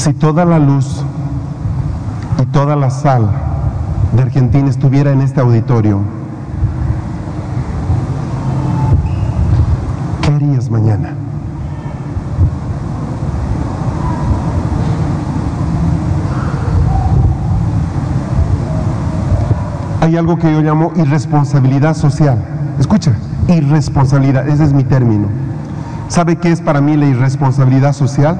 Si toda la luz y toda la sal de Argentina estuviera en este auditorio, ¿qué harías mañana? Hay algo que yo llamo irresponsabilidad social. Escucha, irresponsabilidad, ese es mi término. ¿Sabe qué es para mí la irresponsabilidad social?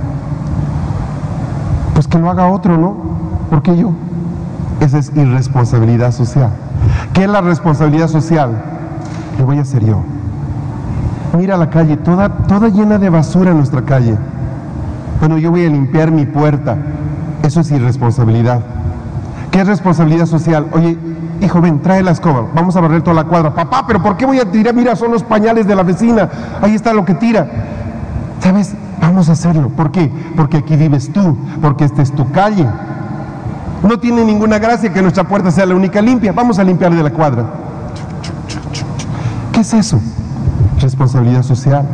Pues que lo haga otro, ¿no? ¿Por qué yo? Esa es irresponsabilidad social. ¿Qué es la responsabilidad social? Lo voy a hacer yo. Mira la calle, toda llena de basura en nuestra calle. Bueno, yo voy a limpiar mi puerta. Eso es irresponsabilidad. ¿Qué es responsabilidad social? Oye, hijo, ven, trae la escoba, vamos a barrer toda la cuadra. Papá, ¿pero por qué voy a tirar? Mira, son los pañales de la vecina, ahí está lo que tira. ¿Sabes? Vamos a hacerlo. ¿Por qué? Porque aquí vives tú, porque esta es tu calle. No tiene ninguna gracia que nuestra puerta sea la única limpia. Vamos a limpiar de la cuadra. ¿Qué es eso? Responsabilidad social.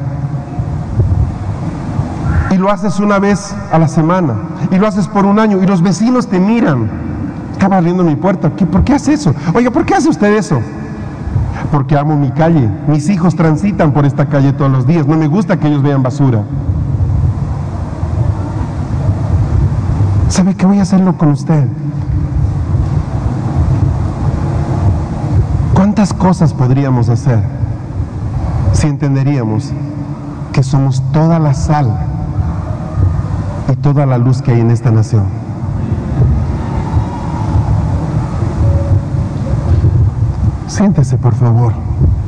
Y lo haces una vez a la semana, y lo haces por un año, y los vecinos te miran. Estaba abriendo mi puerta. ¿Por qué hace eso? Oiga, ¿por qué hace usted eso? Porque amo mi calle. Mis hijos transitan por esta calle todos los días. No me gusta que ellos vean basura. ¿Sabe qué? Voy a hacerlo con usted. ¿Cuántas cosas podríamos hacer si entenderíamos que somos toda la sal y toda la luz que hay en esta nación? Siéntese, por favor.